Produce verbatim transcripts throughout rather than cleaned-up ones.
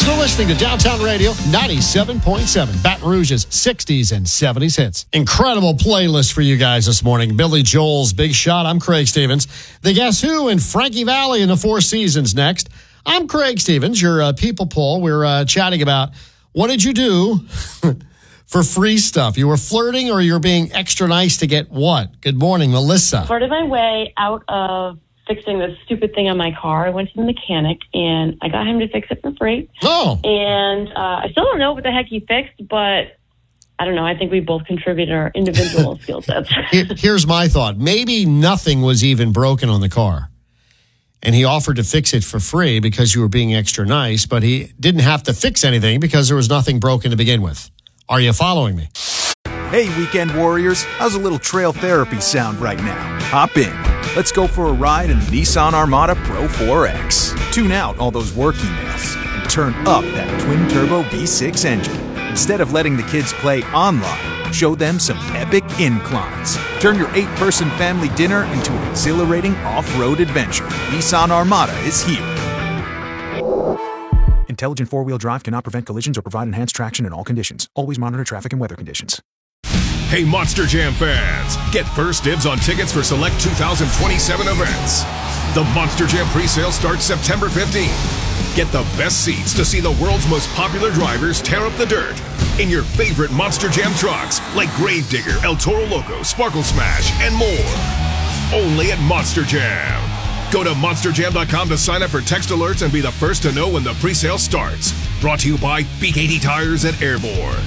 Thanks for listening to Downtown Radio ninety-seven point seven, Baton Rouge's sixties and seventies hits. Incredible playlist for you guys this morning. Billy Joel's Big Shot. I'm Craig Stevens. The Guess Who and Frankie Valli in the Four Seasons next. I'm Craig Stevens, your uh, people poll. We're uh, chatting about what did you do for free stuff? You were flirting or you were being extra nice to get what? Good morning, Melissa. Flirted my way out of fixing this stupid thing on my car. I went to the mechanic and I got him to fix it for free. Oh. And uh, I still don't know what the heck he fixed, but I don't know. I think we both contributed our individual skill sets. Here's my thought. Maybe nothing was even broken on the car. And he offered to fix it for free because you were being extra nice, but he didn't have to fix anything because there was nothing broken to begin with. Are you following me? Hey, weekend warriors. How's a little trail therapy sound right now? Hop in. Let's go for a ride in the Nissan Armada Pro four X. Tune out all those work emails and turn up that twin-turbo V six engine. Instead of letting the kids play online, show them some epic inclines. Turn your eight-person family dinner into an exhilarating off-road adventure. Nissan Armada is here. Intelligent four-wheel drive cannot prevent collisions or provide enhanced traction in all conditions. Always monitor traffic and weather conditions. Hey, Monster Jam fans, get first dibs on tickets for select two thousand twenty-seven events. The Monster Jam presale starts September fifteenth. Get the best seats to see the world's most popular drivers tear up the dirt in your favorite Monster Jam trucks like Gravedigger, El Toro Loco, Sparkle Smash, and more. Only at Monster Jam. Go to monster jam dot com to sign up for text alerts and be the first to know when the presale starts. Brought to you by B K T Tires and Airborne.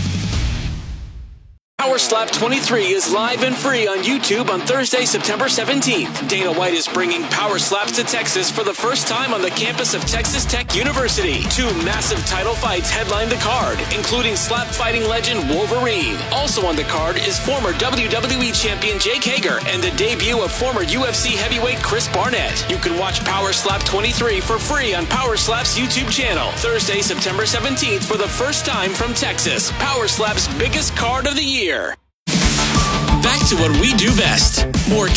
Power Slap twenty-three is live and free on YouTube on Thursday, September seventeenth. Dana White is bringing Power Slaps to Texas for the first time on the campus of Texas Tech University. Two massive title fights headline the card, including slap fighting legend Wolverine. Also on the card is former W W E champion Jake Hager and the debut of former U F C heavyweight Chris Barnett. You can watch Power Slap twenty-three for free on Power Slap's YouTube channel. Thursday, September seventeenth for the first time from Texas. Power Slap's biggest card of the year. Back to what we do best. More